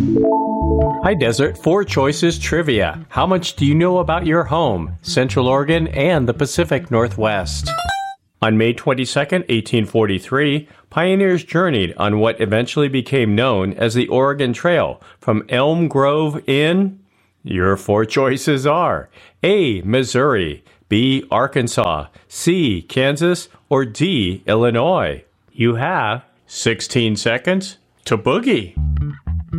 Hi Desert, four choices trivia. How much do you know about your home, Central Oregon, and the Pacific Northwest? On May 22, 1843, pioneers journeyed on what eventually became known as the Oregon Trail from Elm Grove in... Your four choices are A. Missouri, B. Arkansas, C. Kansas, or D. Illinois. You have 16 seconds to boogie.